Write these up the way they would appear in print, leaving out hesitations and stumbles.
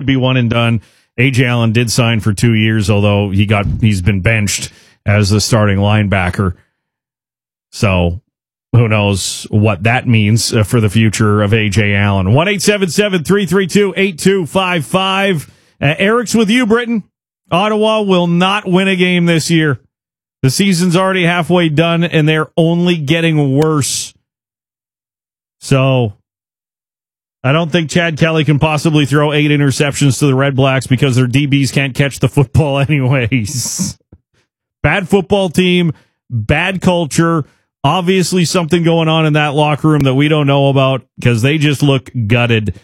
be one and done. A.J. Allen did sign for 2 years, although he's been benched as the starting linebacker. So who knows what that means for the future of A.J. Allen. 1-877-332-8255. Eric's with you, Britton. Ottawa will not win a game this year. The season's already halfway done, and they're only getting worse. So I don't think Chad Kelly can possibly throw 8 interceptions to the Red Blacks because their DBs can't catch the football anyways. Bad football team, bad culture, obviously something going on in that locker room that we don't know about because they just look gutted.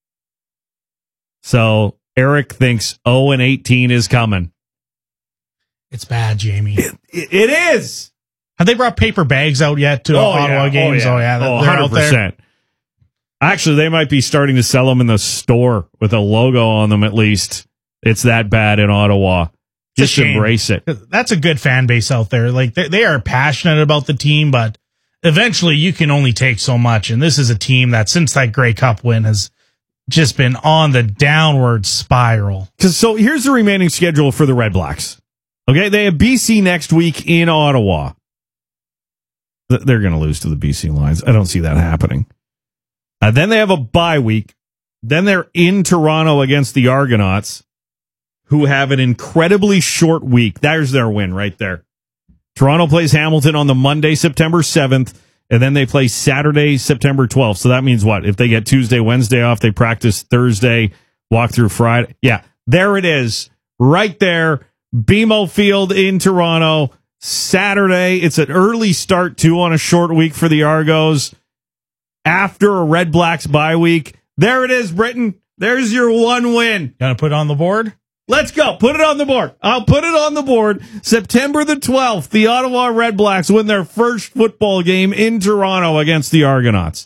So Eric thinks 0-18 is coming. It's bad, Jamie. It is. Have they brought paper bags out yet to Ottawa games? Oh, yeah. They're 100%. out there. Actually, they might be starting to sell them in the store with a logo on them at least. It's that bad in Ottawa. Just embrace it. That's a good fan base out there. Like they are passionate about the team, but eventually you can only take so much. And this is a team that since that Grey Cup win has just been on the downward spiral. So here's the remaining schedule for the Red Blacks. Okay, they have BC next week in Ottawa. They're going to lose to the BC Lions. I don't see that happening. Then they have a bye week. Then they're in Toronto against the Argonauts, who have an incredibly short week. There's their win right there. Toronto plays Hamilton on the Monday, September 7th, and then they play Saturday, September 12th. So that means what? If they get Tuesday, Wednesday off, they practice Thursday, walk through Friday. Yeah, there it is. Right there. BMO Field in Toronto. Saturday. It's an early start, too, on a short week for the Argos. After a Red Blacks bye week. There it is, Britton. There's your one win. Gonna put it on the board? Let's go. Put it on the board. I'll put it on the board. September the 12th, the Ottawa Red Blacks win their first football game in Toronto against the Argonauts.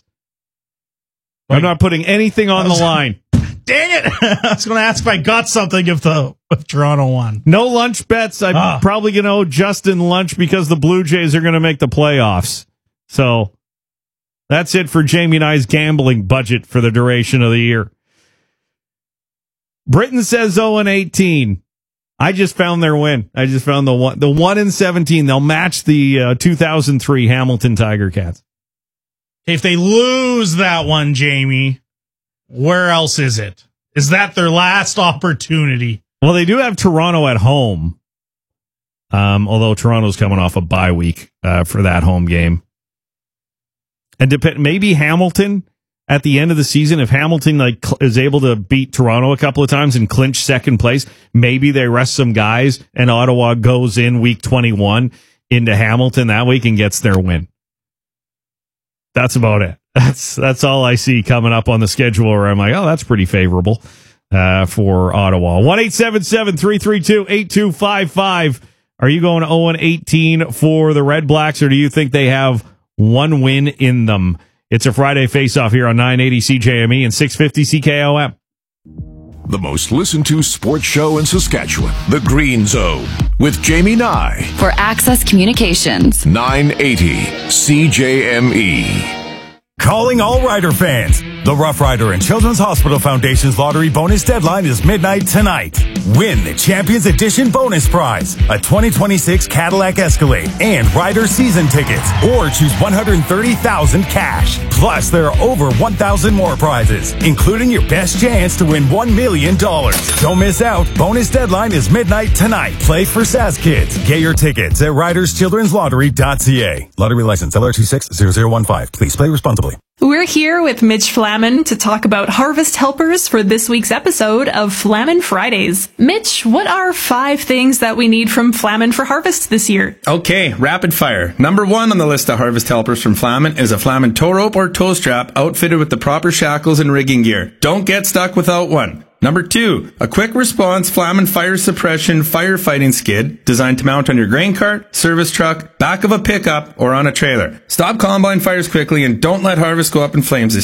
I'm not putting anything on the line. Dang it. I was going to ask if I got something if Toronto won. No lunch bets. I'm probably going to owe Justin lunch because the Blue Jays are going to make the playoffs. So that's it for Jamie and I's gambling budget for the duration of the year. Britton says 0-18. I just found their win. I just found the 1-17. They'll match the 2003 Hamilton Tiger Cats. If they lose that one, Jamie, where else is it? Is that their last opportunity? Well, they do have Toronto at home, although Toronto's coming off a bye week for that home game. And maybe Hamilton at the end of the season, if Hamilton is able to beat Toronto a couple of times and clinch second place, maybe they rest some guys and Ottawa goes in week 21 into Hamilton that week and gets their win. That's about it. That's all I see coming up on the schedule where I'm like, oh, that's pretty favorable for Ottawa. 1-877-332-8255. Are you going 0-18 for the Red Blacks, or do you think they have one win in them? It's a Friday face-off here on 980 CJME and 650 CKOM. The most listened to sports show in Saskatchewan, The Green Zone, with Jamie Nye. For Access Communications. 980 CJME. Calling all Rider fans. The Rough Rider and Children's Hospital Foundation's lottery bonus deadline is midnight tonight. Win the Champions Edition bonus prize, a 2026 Cadillac Escalade and Rider season tickets, or choose $130,000 cash. Plus, there are over 1,000 more prizes, including your best chance to win $1 million. Don't miss out. Bonus deadline is midnight tonight. Play for SAS Kids. Get your tickets at riderschildrenslottery.ca. Lottery license LR260015. Please play responsibly. We're here with Mitch Flaman to talk about Harvest Helpers for this week's episode of Flaman Fridays. Mitch, what are 5 things that we need from Flaman for Harvest this year? Okay, rapid fire. Number 1 on the list of Harvest Helpers from Flaman is a Flaman tow rope or tow strap outfitted with the proper shackles and rigging gear. Don't get stuck without one. Number 2, a quick response Flaman fire suppression firefighting skid designed to mount on your grain cart, service truck, back of a pickup, or on a trailer. Stop combine fires quickly and don't let harvest go up in flames this year.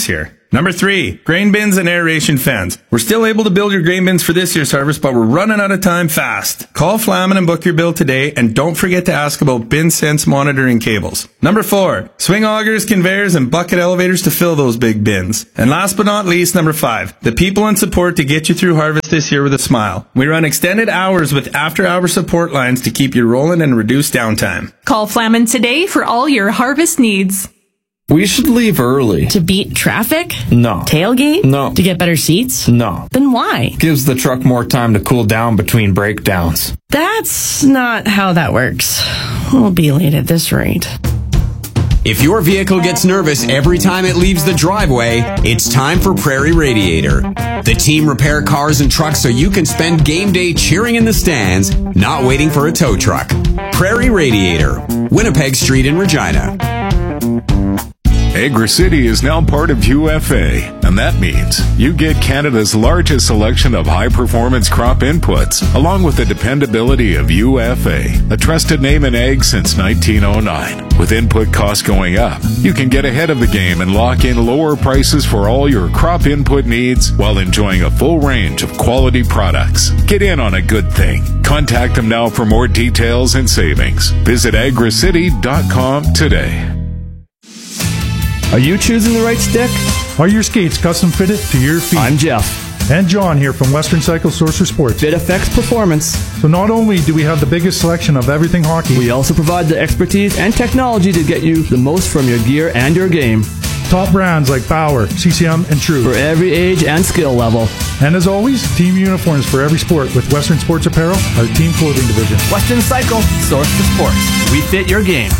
Number 3, grain bins and aeration fans. We're still able to build your grain bins for this year's harvest, but we're running out of time fast. Call Flamin and book your build today, and don't forget to ask about bin sense monitoring cables. Number 4, swing augers, conveyors, and bucket elevators to fill those big bins. And last but not least, number 5, the people and support to get you through harvest this year with a smile. We run extended hours with after-hour support lines to keep you rolling and reduce downtime. Call Flamin today for all your harvest needs. We should leave early. To beat traffic? No. Tailgate? No. To get better seats? No. Then why? Gives the truck more time to cool down between breakdowns. That's not how that works. We'll be late at this rate. If your vehicle gets nervous every time it leaves the driveway, it's time for Prairie Radiator. The team repair cars and trucks so you can spend game day cheering in the stands, not waiting for a tow truck. Prairie Radiator, Winnipeg Street in Regina. Agri-City is now part of UFA, and that means you get Canada's largest selection of high-performance crop inputs, along with the dependability of UFA, a trusted name in ag since 1909. With input costs going up, you can get ahead of the game and lock in lower prices for all your crop input needs while enjoying a full range of quality products. Get in on a good thing. Contact them now for more details and savings. Visit agricity.com today. Are you choosing the right stick? Are your skates custom fitted to your feet? I'm Jeff. And John here from Western Cycle Sorcerer Sports. Fit affects performance. So not only do we have the biggest selection of everything hockey, we also provide the expertise and technology to get you the most from your gear and your game. Top brands like Bauer, CCM, and True. For every age and skill level. And as always, team uniforms for every sport with Western Sports Apparel, our team clothing division. Western Cycle, source for sports. We fit your game.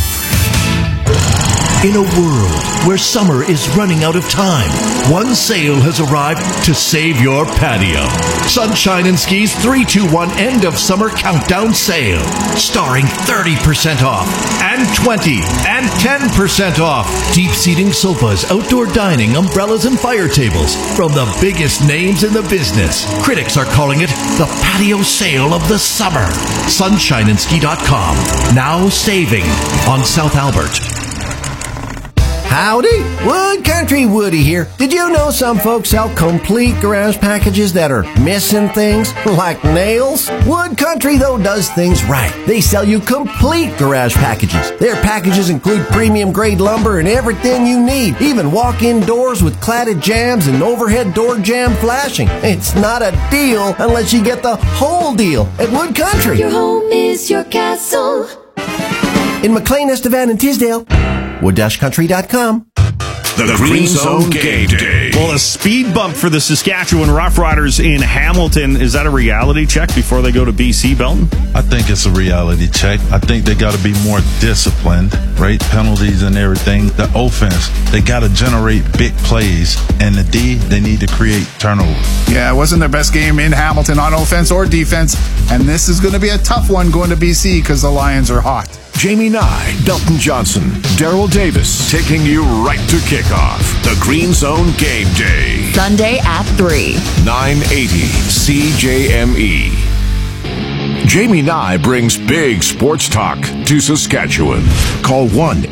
In a world where summer is running out of time, one sale has arrived to save your patio. Sunshine and Ski's 3-2-1 end of summer countdown sale. Starring 30% off and 20 and 10% off. Deep seating sofas, outdoor dining, umbrellas, and fire tables from the biggest names in the business. Critics are calling it the patio sale of the summer. SunshineandSki.com. Now saving on South Albert. Howdy, Wood Country Woody here. Did you know some folks sell complete garage packages that are missing things, like nails? Wood Country, though, does things right. They sell you complete garage packages. Their packages include premium grade lumber and everything you need, even walk-in doors with cladded jambs and overhead door jamb flashing. It's not a deal unless you get the whole deal at Wood Country. Your home is your castle. In McLean, Estevan, and Tisdale. Wood-country.com. The Green Zone Game Day. Well, a speed bump for the Saskatchewan Roughriders in Hamilton. Is that a reality check before they go to BC, Belton? I think it's a reality check. I think they got to be more disciplined, right? Penalties and everything. The offense, they got to generate big plays. And the D, they need to create turnovers. Yeah, it wasn't their best game in Hamilton on offense or defense. And this is going to be a tough one going to BC because the Lions are hot. Jamie Nye, Dalton Johnson, Daryl Davis, taking you right to kickoff. The Green Zone Game Day. Sunday at 3. 980 CJME. Jamie Nye brings big sports talk to Saskatchewan. Call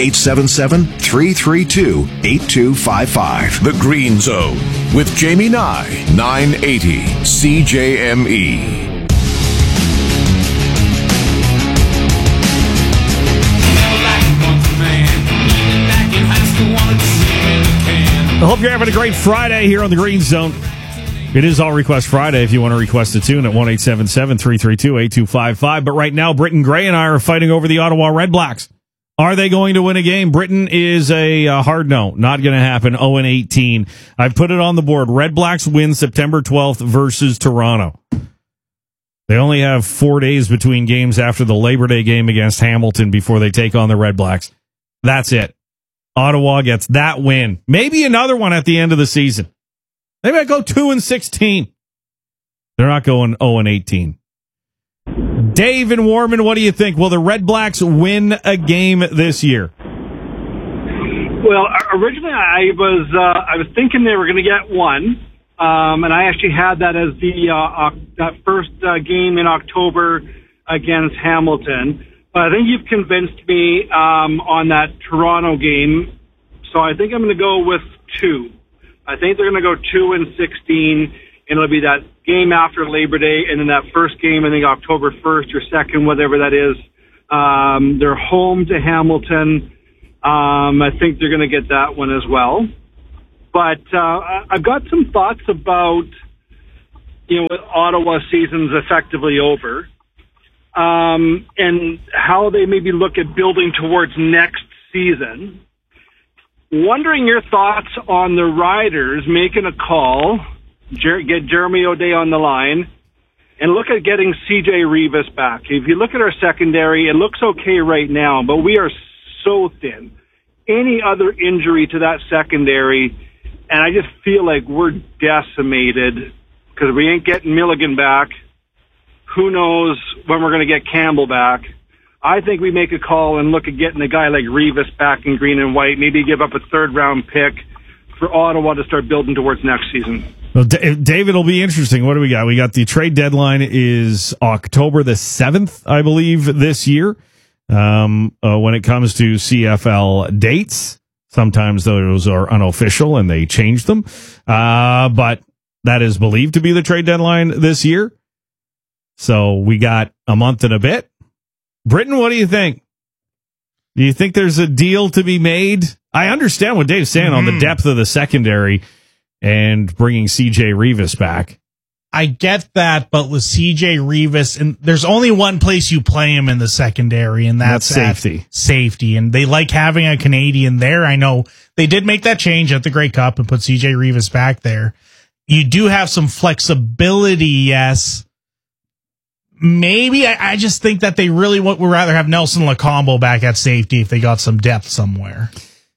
1-877-332-8255. The Green Zone with Jamie Nye, 980 CJME. I hope you're having a great Friday here on the Green Zone. It is All Request Friday if you want to request a tune at 1-877-332-8255. But right now, Britton Gray and I are fighting over the Ottawa Red Blacks. Are they going to win a game? Britton is a hard no. Not going to happen. 0-18. I've put it on the board. Red Blacks win September 12th versus Toronto. They only have 4 days between games after the Labor Day game against Hamilton before they take on the Red Blacks. That's it. Ottawa gets that win. Maybe another one at the end of the season. They might go 2-16. They're not going 0-18. Dave and Warman, what do you think? Will the Red Blacks win a game this year? Well, originally I was thinking they were going to get one, and I actually had that as that first game in October against Hamilton. But I think you've convinced me on that Toronto game, so I think I'm going to go with 2. I think they're going to go 2-16, and it'll be that game after Labor Day, and then that first game, I think October 1st or 2nd, whatever that is. They're home to Hamilton. I think they're going to get that one as well. But I've got some thoughts about, with Ottawa season's effectively over, and how they maybe look at building towards next season. Wondering your thoughts on the Riders making a call, get Jeremy O'Day on the line, and look at getting CJ Reavis back. If you look at our secondary, it looks okay right now, but we are so thin. Any other injury to that secondary, and I just feel like we're decimated because we ain't getting Milligan back. Who knows when we're going to get Campbell back. I think we make a call and look at getting a guy like Reavis back in green and white, maybe give up a third-round pick for Ottawa to start building towards next season. Well, David, it'll be interesting. What do we got? We got the trade deadline is October the 7th, I believe, this year. When it comes to CFL dates, sometimes those are unofficial and they change them. But that is believed to be the trade deadline this year. So we got a month and a bit. Britton, what do you think? Do you think there's a deal to be made? I understand what Dave's saying on the depth of the secondary and bringing CJ Reavis back. I get that, but with CJ Reavis, and there's only one place you play him in the secondary, and that's safety. Safety, and they like having a Canadian there. I know they did make that change at the Grey Cup and put CJ Reavis back there. You do have some flexibility, yes. Maybe I just think that they really would rather have Nelson Lacombo back at safety if they got some depth somewhere.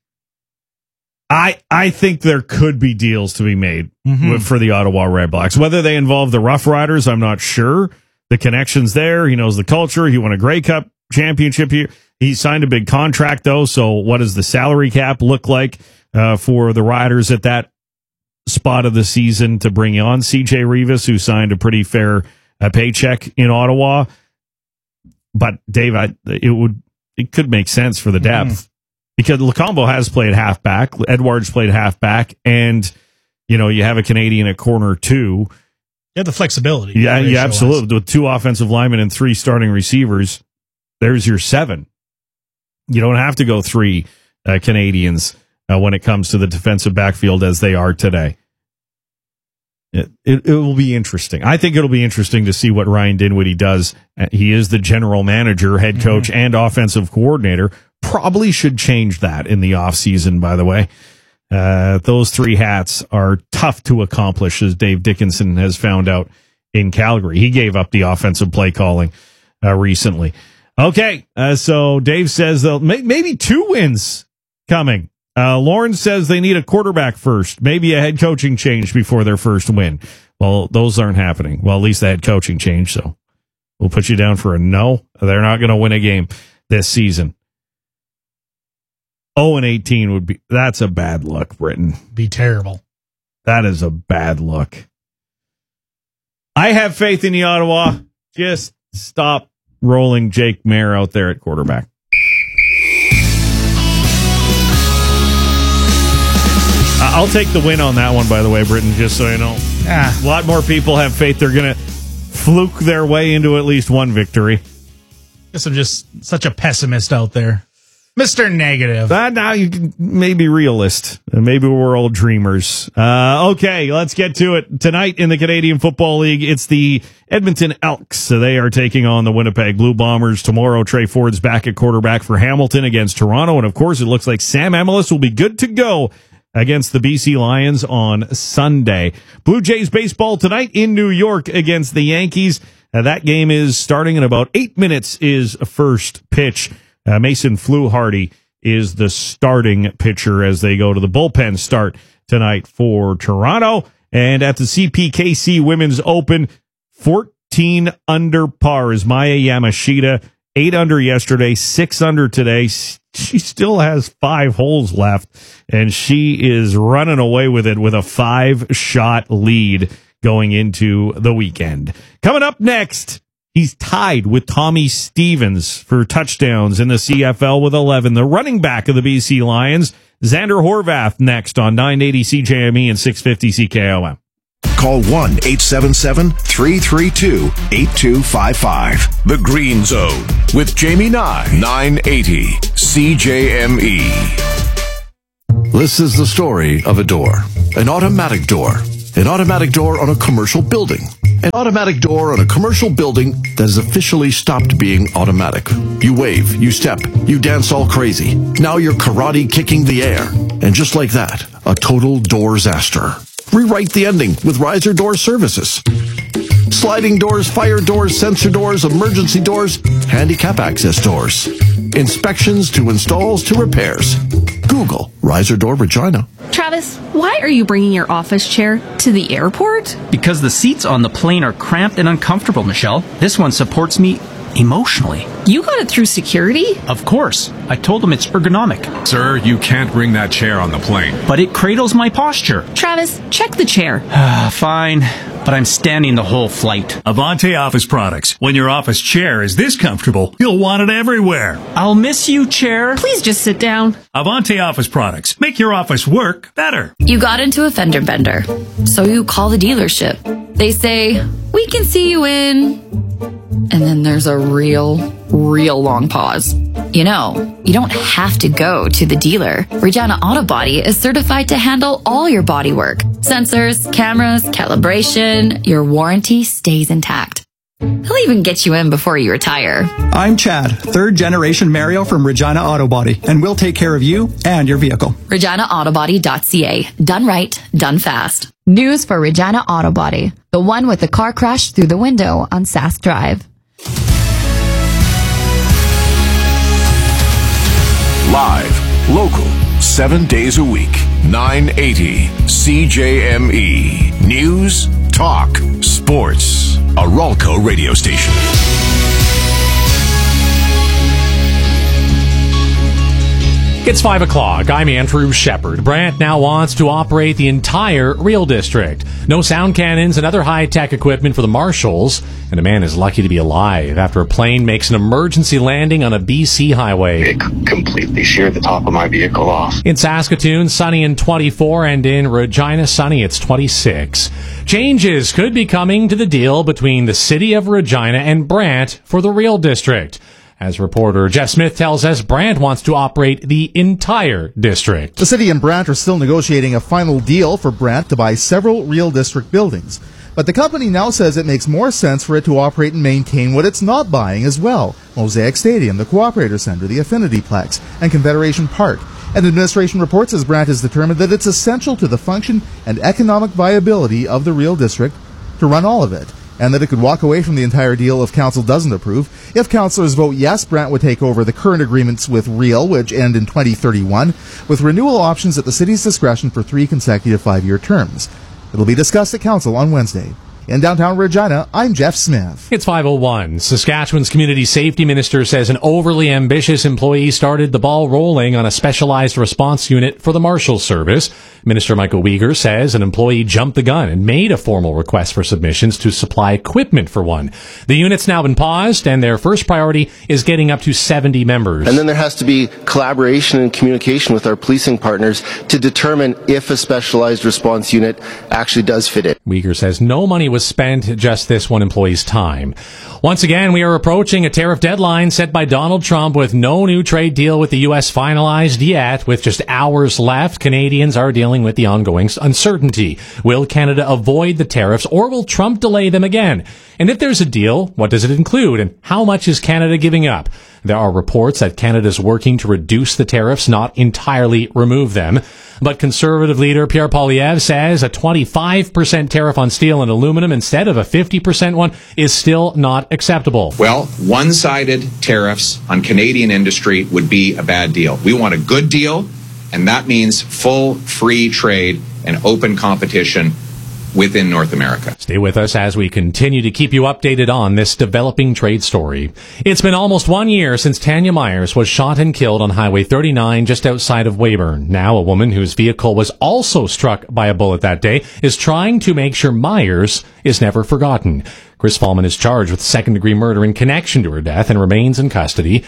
I think there could be deals to be made for the Ottawa Redblacks. Whether they involve the Rough Riders, I'm not sure. The connection's there. He knows the culture. He won a Grey Cup championship here. He signed a big contract, though, so what does the salary cap look like for the Riders at that spot of the season to bring on CJ Reavis, who signed a pretty fair paycheck in Ottawa? But, Dave, it could make sense for the depth. Because Lacombo has played halfback, Edwards played halfback, and you have a Canadian at corner too. You have the flexibility. Yeah, absolutely. With 2 offensive linemen and 3 starting receivers, there's your 7. You don't have to go 3 Canadians when it comes to the defensive backfield as they are today. It will be interesting. I think it'll be interesting to see what Ryan Dinwiddie does. He is the general manager, head coach, and offensive coordinator. Probably should change that in the offseason, by the way. Those 3 hats are tough to accomplish, as Dave Dickinson has found out in Calgary. He gave up the offensive play calling recently. Okay, so Dave says maybe 2 wins coming. Lauren says they need a quarterback first, maybe a head coaching change before their first win. Well, those aren't happening. Well, at least the head coaching change, so we'll put you down for a no. They're not going to win a game this season. 0-18 would be, that's a bad look, Britton. Be terrible. That is a bad look. I have faith in the Ottawa. Just stop rolling Jake Mayer out there at quarterback. I'll take the win on that one, by the way, Britton, just so you know. A lot more people have faith they're going to fluke their way into at least one victory. Guess I'm just such a pessimist out there. Mr. Negative. Now you can maybe realist. Maybe we're all dreamers. Okay, let's get to it. Tonight in the Canadian Football League, it's the Edmonton Elks. So they are taking on the Winnipeg Blue Bombers. Tomorrow, Trey Ford's back at quarterback for Hamilton against Toronto. And, of course, it looks like Sam Emilus will be good to go against the BC Lions on Sunday. Blue Jays baseball tonight in New York against the Yankees. That game is starting in about 8 minutes is first pitch. Mason Fluharty is the starting pitcher as they go to the bullpen start tonight for Toronto. And at the CPKC Women's Open, 14 under par is Maya Yamashita. 8 under yesterday, 6 under today. She still has 5 holes left, and she is running away with it with a 5-shot lead going into the weekend. Coming up next, he's tied with Tommy Stevens for touchdowns in the CFL with 11. The running back of the BC Lions, Xander Horvath next on 980 CJME and 650 CKOM. Call 1-877-332-8255. The Green Zone with Jamie Nye, 980 CJME. This is the story of a door. An automatic door. An automatic door on a commercial building. An automatic door on a commercial building that has officially stopped being automatic. You wave, you step, you dance all crazy. Now you're karate kicking the air. And just like that, a total door-zaster. Rewrite the ending with Riser Door Services. Sliding doors, fire doors, sensor doors, emergency doors, handicap access doors. Inspections to installs to repairs. Google Riser Door Regina. Travis, why are you bringing your office chair to the airport? Because the seats on the plane are cramped and uncomfortable, Michelle. This one supports me emotionally. You got it through security? Of course. I told them it's ergonomic. Sir, you can't bring that chair on the plane. But it cradles my posture. Travis, check the chair. Fine, but I'm standing the whole flight. Avante Office Products. When your office chair is this comfortable, you'll want it everywhere. I'll miss you, chair. Please just sit down. Avante Office Products. Make your office work better. You got into a fender bender, so you call the dealership. They say, we can see you in... And then there's a real long pause. You know, you don't have to go to the dealer. Regina Auto Body is certified to handle all your body work. Sensors, cameras, calibration, your warranty stays intact. They'll even get you in before you retire. I'm Chad, third generation Mario from Regina Auto Body, and we'll take care of you and your vehicle. ReginaAutoBody.ca. Done right, done fast. News for Regina Auto Body, the one with the car crash through the window on Sask Drive. Live, local, 7 days a week, 980 CJME. News, talk, sports. A Ralco radio station. It's 5 o'clock. I'm Andrew Shepard. Brant now wants to operate the entire Real District. No sound cannons and other high-tech equipment for the marshals. And a man is lucky to be alive after a plane makes an emergency landing on a BC highway. It completely sheared the top of my vehicle off. In Saskatoon, sunny and 24, and in Regina, sunny, it's 26. Changes could be coming to the deal between the city of Regina and Brant for the Real District. As reporter Jeff Smith tells us, Brant wants to operate the entire district. The city and Brant are still negotiating a final deal for Brant to buy several Real District buildings. But the company now says it makes more sense for it to operate and maintain what it's not buying as well. Mosaic Stadium, the Cooperator Center, the Affinity Plex, and Confederation Park. And administration reports as Brant has determined that it's essential to the function and economic viability of the Real District to run all of it, and that it could walk away from the entire deal if council doesn't approve. If councillors vote yes, Brant would take over the current agreements with Real, which end in 2031, with renewal options at the city's discretion for 3 consecutive 5-year terms. It'll be discussed at council on Wednesday. In downtown Regina, I'm Jeff Smith. It's 5:01. Saskatchewan's community safety minister says an overly ambitious employee started the ball rolling on a specialized response unit for the Marshals Service. Minister Michael Uyghur says an employee jumped the gun and made a formal request for submissions to supply equipment for one. The unit's now been paused, and their first priority is getting up to 70 members. And then there has to be collaboration and communication with our policing partners to determine if a specialized response unit actually does fit it. Uyghur says no money was spent, just this one employee's time. Once again, we are approaching a tariff deadline set by Donald Trump with no new trade deal with the U.S. finalized yet. With just hours left, Canadians are dealing with the ongoing uncertainty. Will Canada avoid the tariffs, or will Trump delay them again? And if there's a deal, what does it include, and how much is Canada giving up? There are reports that Canada is working to reduce the tariffs, not entirely remove them. But Conservative leader Pierre Poilievre says a 25% tariff on steel and aluminum instead of a 50% one is still not acceptable. Well, one-sided tariffs on Canadian industry would be a bad deal. We want a good deal, and that means full free trade and open competition within North America. Stay with us as we continue to keep you updated on this developing trade story. It's been almost 1 year since Tanya Myers was shot and killed on Highway 39 just outside of Weyburn. Now a woman whose vehicle was also struck by a bullet that day is trying to make sure Myers is never forgotten. Chris Fallman is charged with second-degree murder in connection to her death and remains in custody.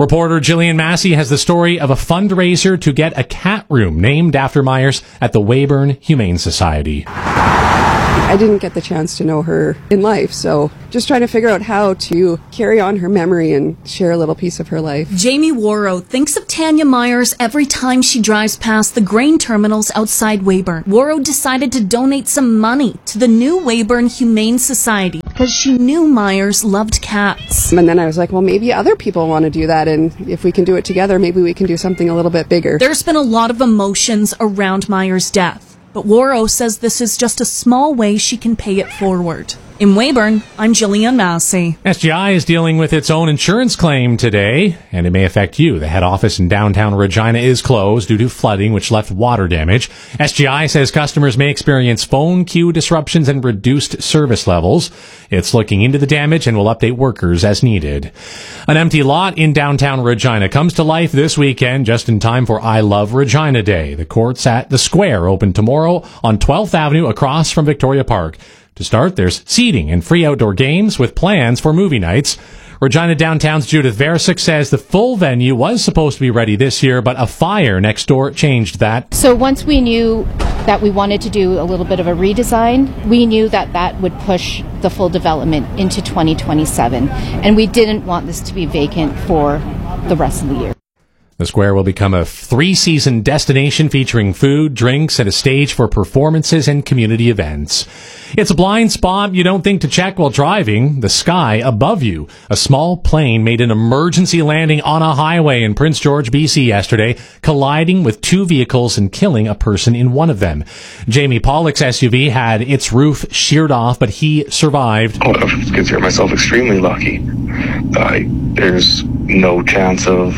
Reporter Jillian Massey has the story of a fundraiser to get a cat room named after Myers at the Weyburn Humane Society. I didn't get the chance to know her in life, so just trying to figure out how to carry on her memory and share a little piece of her life. Jamie Warrow thinks of Tanya Myers every time she drives past the grain terminals outside Weyburn. Warrow decided to donate some money to the new Weyburn Humane Society because she knew Myers loved cats. And then I was like, well, maybe other people want to do that, and if we can do it together, maybe we can do something a little bit bigger. There's been a lot of emotions around Myers' death. But Warrow says this is just a small way she can pay it forward. In Weyburn, I'm Jillian Massey. SGI is dealing with its own insurance claim today, and it may affect you. The head office in downtown Regina is closed due to flooding, which left water damage. SGI says customers may experience phone queue disruptions and reduced service levels. It's looking into the damage and will update workers as needed. An empty lot in downtown Regina comes to life this weekend just in time for I Love Regina Day. The courts at the Square open tomorrow on 12th Avenue across from Victoria Park. To start, there's seating and free outdoor games with plans for movie nights. Regina Downtown's Judith Versick says the full venue was supposed to be ready this year, but a fire next door changed that. So once we knew that we wanted to do a little bit of a redesign, we knew that that would push the full development into 2027. And we didn't want this to be vacant for the rest of the year. The Square will become a 3-season destination featuring food, drinks, and a stage for performances and community events. It's a blind spot you don't think to check while driving. The sky above you. A small plane made an emergency landing on a highway in Prince George, BC yesterday, colliding with 2 vehicles and killing a person in one of them. Jamie Pollock's SUV had its roof sheared off, but he survived. I consider myself extremely lucky. There's no chance of,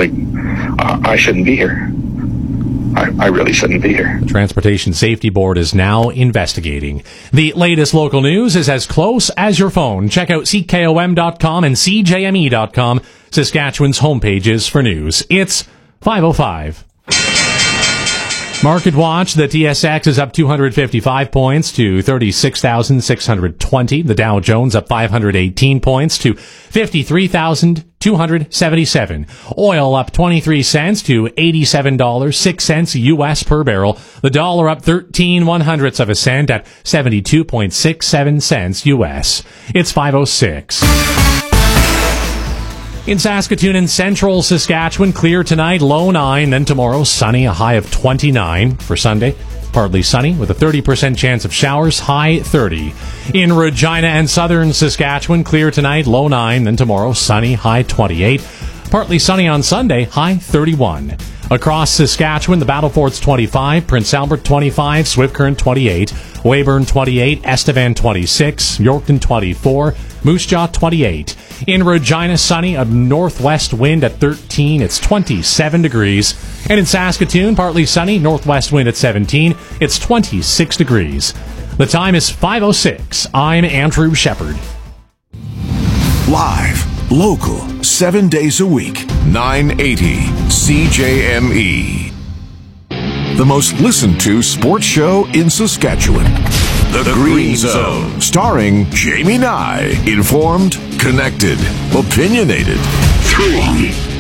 I shouldn't be here. I really shouldn't be here. The Transportation Safety Board is now investigating. The latest local news is as close as your phone. Check out CKOM.com and CJME.com, Saskatchewan's homepages for news. It's 5:05. Market Watch, the TSX is up 255 points to 36,620. The Dow Jones up 518 points to 53,277. Oil up 23 cents to $87.06 U.S. per barrel. The dollar up 13/100ths of a cent at 72.67 cents U.S. It's 5:06. In Saskatoon and central Saskatchewan, clear tonight, low 9, then tomorrow sunny, a high of 29. For Sunday, partly sunny with a 30% chance of showers, high 30. In Regina and southern Saskatchewan, clear tonight, low 9, then tomorrow sunny, high 28. Partly sunny on Sunday, high 31. Across Saskatchewan, the Battlefort's 25, Prince Albert 25, Swift Current 28, Weyburn 28, Estevan 26, Yorkton 24, Moose Jaw 28. In Regina, sunny, a northwest wind at 13. It's 27 degrees. And in Saskatoon, partly sunny, northwest wind at 17. It's 26 degrees. The time is 5:06. I'm Andrew Shepard. Live, local, 7 days a week, 980 CJME. The most listened to sports show in Saskatchewan. The Green Zone, starring Jamie Nye. Informed, connected, opinionated. 3